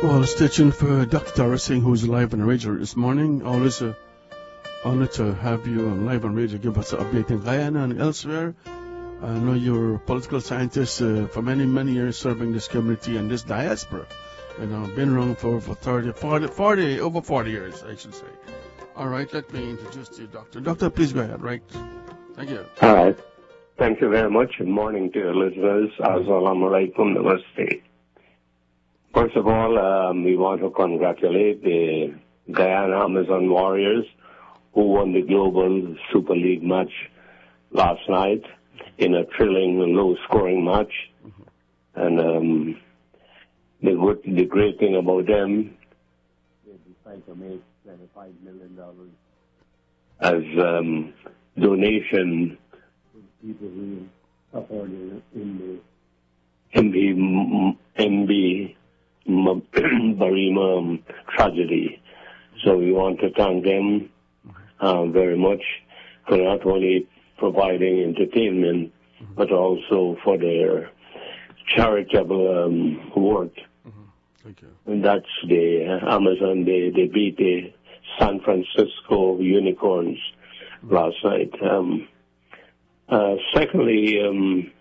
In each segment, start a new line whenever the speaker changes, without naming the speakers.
Well, stay tuned for Dr. Tara Singh, who's live on the radio this morning. Always a honor to have you on live on radio. Give us an update in Guyana and elsewhere. I know you're a political scientist for many, many years serving this community and this diaspora. Been around for over 40 years, I should say. All right, let me introduce you, Doctor. Doctor, please go ahead, right? Thank you.
All right. Thank you very much. Good morning to your listeners. Assalamu alaikum. Namaste. First of all, we want to congratulate the Guyana Amazon Warriors who won the Global Super League match last night in a thrilling, low-scoring match. And the great thing about them, they decided to make $25 million as donation to people who suffered in the MB Barima tragedy. So we want to thank them very much for not only providing entertainment, but also for their charitable work.
Thank you. And
that's the Amazon. They beat the San Francisco Unicorns last night. Secondly,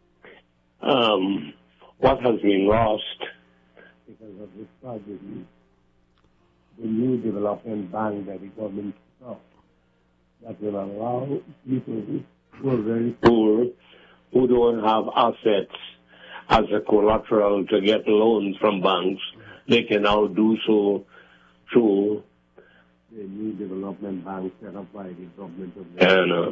what has been lost because of this tragedy, the new development bank that the government set up that will allow people who are very poor, who don't have assets as a collateral to get loans from banks, they can now do so through the new development bank set up by the government of Guyana.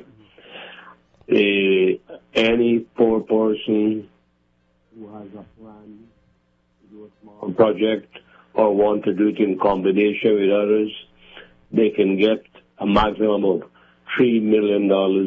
Any poor person who has a plan to do a small project or want to do it in combination with others, they can get a maximum of $3 million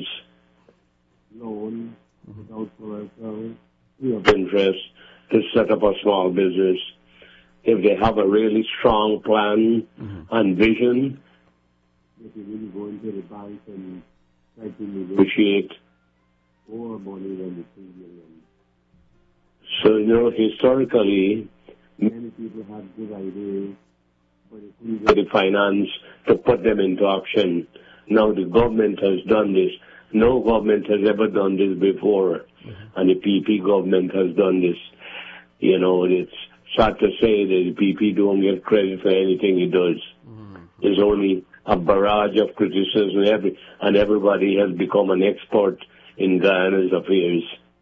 loan without collateral, free of interest, to set up a small business. If they have a really strong plan and vision, they can really go into the bank and try to negotiate more money than the $3 million. So, historically, many people had good ideas, but they couldn't get the finance to put them into action. Now the government has done this. No government has ever done this before, and the PP government has done this. It's sad to say that the PP don't get credit for anything it does. There's only a barrage of criticism, and everybody has become an expert in Guyana's affairs.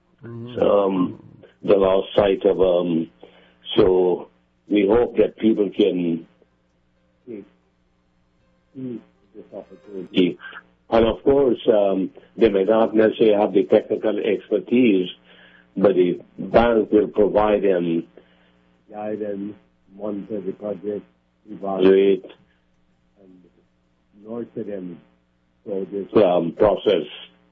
The lost sight of so we hope that people can take this opportunity. And of course, they may not necessarily have the technical expertise, but the bank will provide them guidance, monitor the project, evaluate, and nurture them through this process.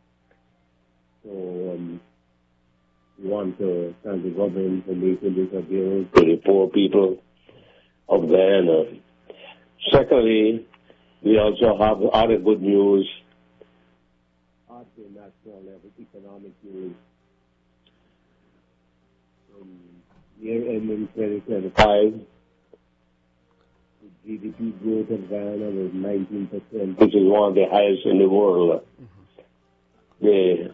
So we want to thank the government for making this available to the poor people of Guyana. Secondly, we also have other good news at the national level, economic news. Year ending 2025, the GDP growth of Guyana was 19%, which is one of the highest in the world. The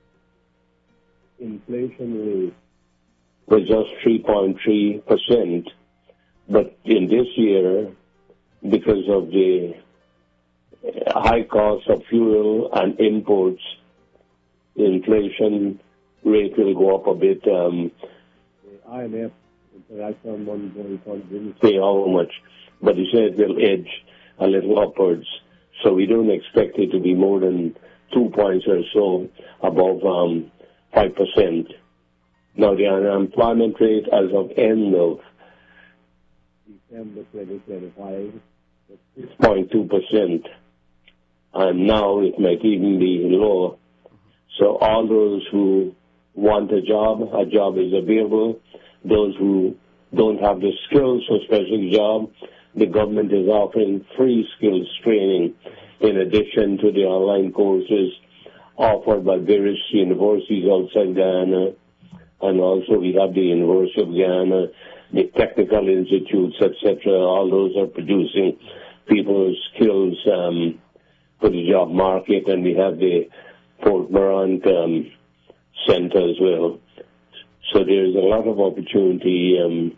inflation rate was just 3.3%, but in this year, because of the high cost of fuel and imports, the inflation rate will go up a bit. The IMF, International Monetary Fund, didn't say how much, but he said it will edge a little upwards. So we don't expect it to be more than 2 points or so above 5%. Now the unemployment rate as of end of December 2025 was 6.2%, and now it might even be lower. So all those who want a job is available. Those who don't have the skills for a specific job, the government is offering free skills training in addition to the online courses offered by various universities outside Guyana. And also we have the University of Guyana the technical institutes, etc. All those are producing people's skills for the job market, and we have the Port Morant Center as well. So there's a lot of opportunity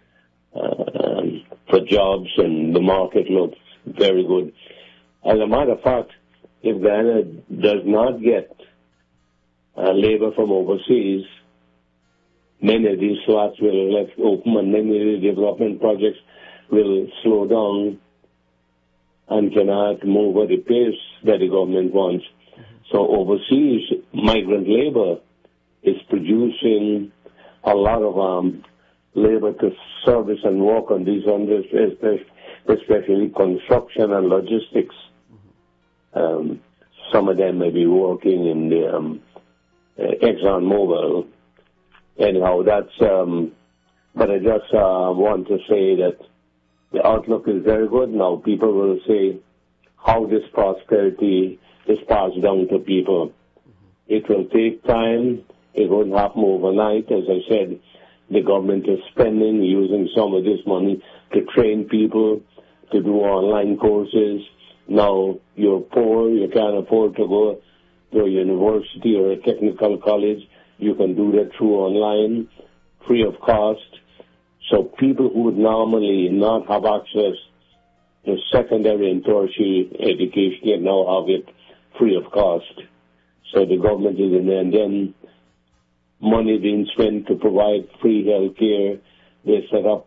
for jobs, and the market looks very good. As a matter of fact, if Guyana does not get labor from overseas, many of these slots will be left open, and many of the development projects will slow down and cannot move at the pace that the government wants. So overseas migrant labor is producing a lot of labor to service and work on these industries, especially construction and logistics. Some of them may be working in the ExxonMobil. Anyhow, that's, but I just want to say that the outlook is very good. Now people will say how this prosperity is passed down to people. It will take time. It won't happen overnight. As I said, the government is spending, using some of this money to train people to do online courses. Now you're poor, you can't afford to go to a university or a technical college. You can do that through online, free of cost. So people who would normally not have access to secondary and tertiary education can now have it free of cost. So the government is in there, and then money being spent to provide free health care. They set up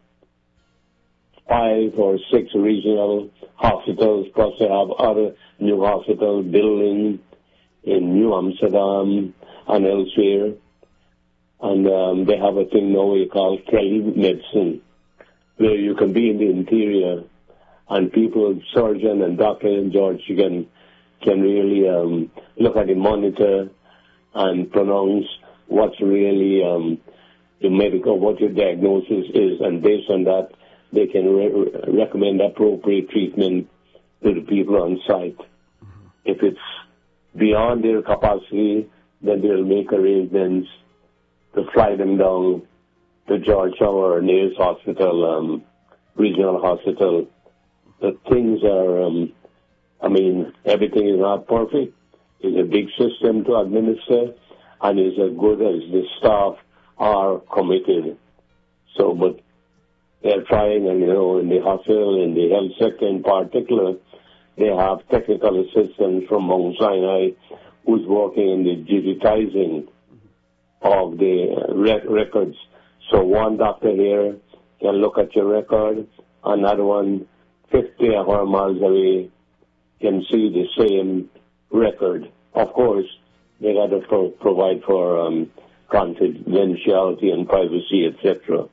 5 or 6 regional hospitals, plus they have other new hospital buildings in New Amsterdam and elsewhere. And they have a thing now we call telemedicine, where you can be in the interior and people, surgeon and doctor in George, can really look at the monitor and pronounce what's really the medical, what your diagnosis is, and based on that, they can recommend appropriate treatment to the people on site. If it's beyond their capacity, then they'll make arrangements to fly them down to Georgetown or nearest hospital, regional hospital. The things are, everything is not perfect. It's a big system to administer, and it's as good as the staff are committed. So, but they're trying, and in the hospital, in the health sector in particular, they have technical assistants from Mount Sinai who's working in the digitizing of the records. So one doctor here can look at your record, another one 50 or 100 miles away can see the same record. Of course, they got to provide for confidentiality and privacy, etc.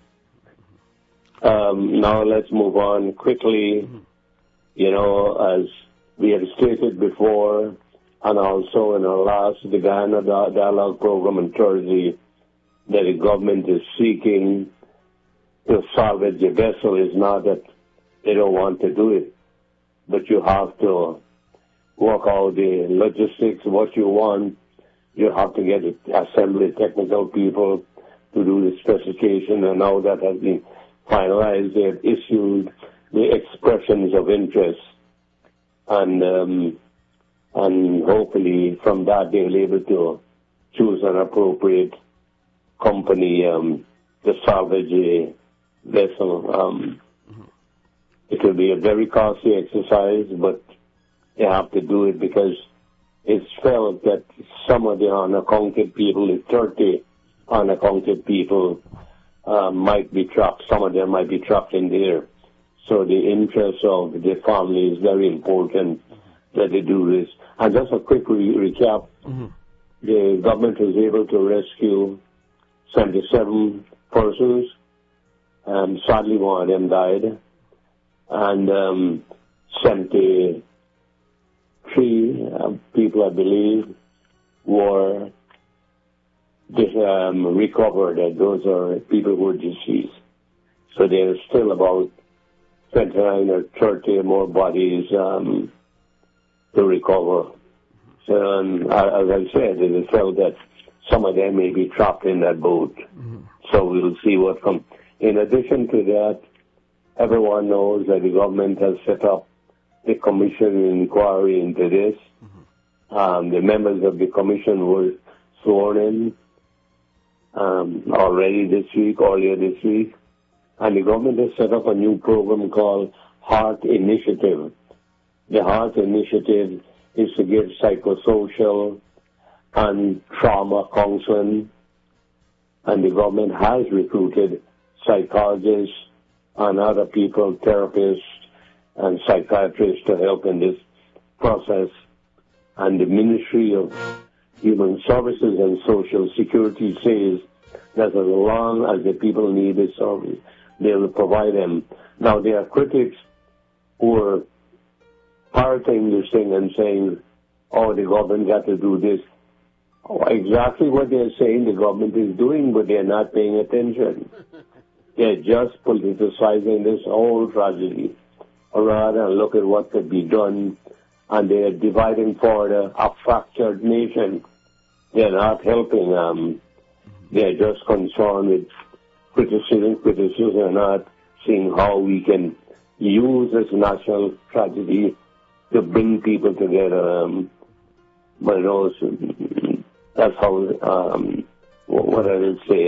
Now let's move on quickly. As we have stated before, and also in our last the Guyana Dialogue Program on Thursday, that the government is seeking to salvage the vessel. Is not that they don't want to do it, but you have to work out the logistics, what you want. You have to get assembly technical people to do the specification, and now that has been finalized. They have issued the expressions of interest, and hopefully from that they'll be able to choose an appropriate company to salvage a vessel. It will be a very costly exercise, but they have to do it because it's felt that some of the unaccounted people, the 30 unaccounted people, might be trapped. Some of them might be trapped in there. So the interest of the family is very important that they do this. And just a quick recap, the government was able to rescue 77 persons. Sadly, one of them died. And 73 people, I believe, were recovered. Those are people who are deceased. So there are still about 29 or 30 more bodies to recover. So, as I said, it is felt that some of them may be trapped in that boat. So we'll see what comes. In addition to that, everyone knows that the government has set up the commission inquiry into this. The members of the commission were sworn in already earlier this week. And the government has set up a new program called Heart Initiative. The Heart Initiative is to give psychosocial and trauma counseling, and the government has recruited psychologists and other people, therapists and psychiatrists to help in this process. And the Ministry of Human Services and Social Security says that as long as the people need this service, they will provide them. Now, there are critics who are parroting this thing and saying, oh, the government got to do this. Exactly what they're saying the government is doing, but they're not paying attention. They're just politicizing this whole tragedy rather than look at what could be done, and they're dividing further a fractured nation. They're not helping. They're just concerned with criticism, and not seeing how we can use this national tragedy to bring people together. But also, that's how, what I would say,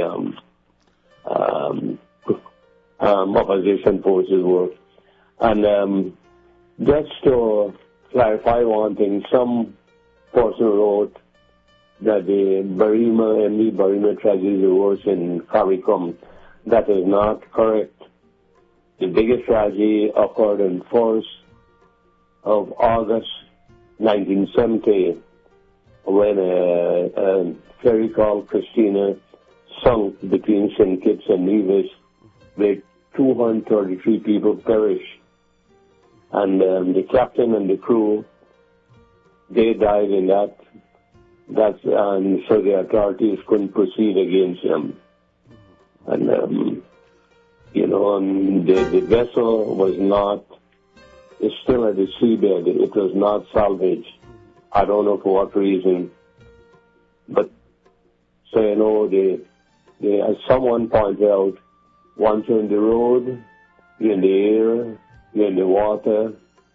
opposition forces work. And just to clarify one thing, some person wrote that the Barima tragedy was in CARICOM. That is not correct. The biggest tragedy occurred on 1st of August 1970 when a ferry called Christina sunk between St. Kitts and Nevis, where 233 people perished. And the captain and the crew, they died in that. And so the authorities couldn't proceed against them. And, the vessel was not, it's still at the seabed. It was not salvaged. I don't know for what reason. But, so, as someone pointed out, once you're in the road, you're in the air, you're in the water,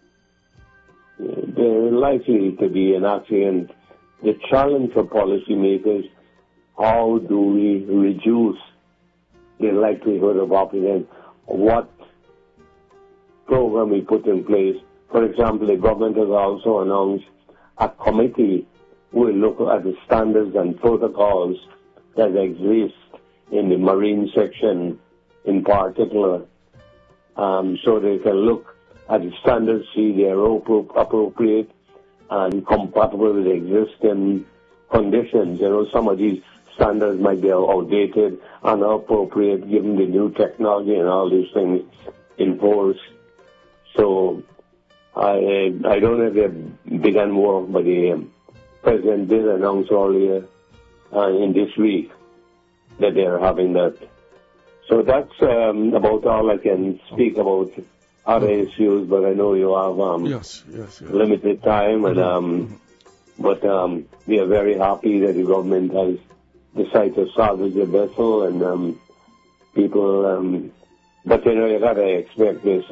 there's likely to be an accident. The challenge for policymakers, how do we reduce the likelihood of accident? What program we put in place? For example, the government has also announced a committee will look at the standards and protocols that exist in the marine section in particular, so they can look at the standards, see they are appropriate and compatible with existing conditions. Some of these standards might be outdated and inappropriate given the new technology and all these things in force. So I don't know if they've begun work, but the President did announce earlier in this week that they're having that. So that's about all I can speak about other issues, but I know you have
yes.
limited time, and but we are very happy that the government has decided to salvage the vessel, and people. But you gotta expect this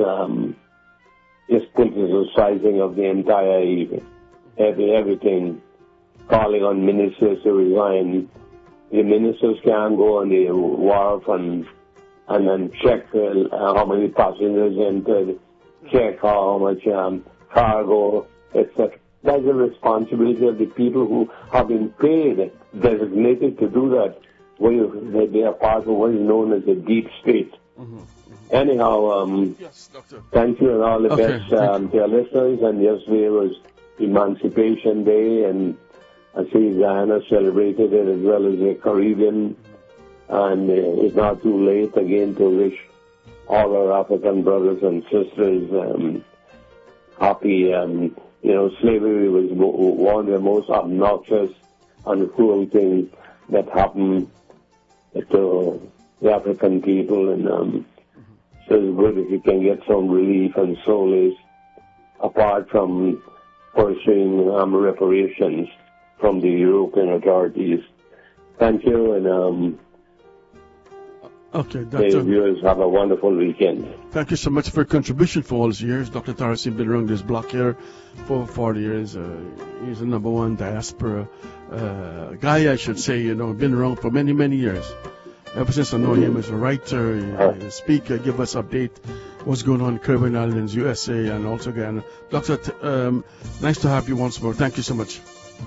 politicizing of the entire everything, calling on ministers to resign. The ministers can't go on the wharf and then check how many passengers entered, check how much cargo, etc. That's the responsibility of the people who have been paid, designated to do that. They are part of what is known as the deep state. Anyhow,
yes, Doctor.
Thank you and all the best to our listeners. And yesterday was Emancipation Day, and I see Guyana celebrated it as well as the Caribbean. And it's not too late again to wish all our African brothers and sisters happy. Slavery was one of the most obnoxious and cruel things that happened to the African people, and so it's good if you can get some relief and solace apart from pursuing reparations from the European authorities. Thank you, and
Okay,
May
Doctor.
viewers have a wonderful weekend.
Thank you so much for your contribution for all these years. Dr. Tarasin been around this block here for 40 years. He's the number one diaspora guy, I should say. Been around for many, many years. Ever since I know him as a writer, a speaker, give us update what's going on in Caribbean Islands, USA, and also Ghana. Doctor, nice to have you once more. Thank you so much.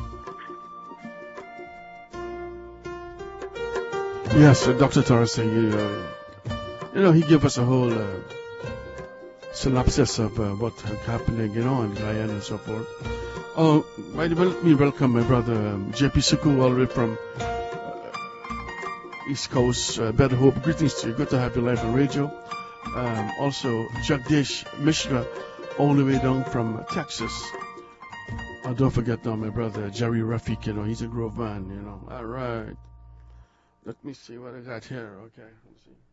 Yes, Dr. Tarasin, he gave us a whole synopsis of what's happening, in Guyana and so forth. Oh, let me welcome my brother JP Suku, all the way from East Coast, Better Hope. Greetings to you. Good to have you live on radio. Also, Jagdish Mishra, all the way down from Texas. Don't forget now my brother Jerry Rafik, he's a Grove man, All right. Let me see what I got here. Okay, let's see.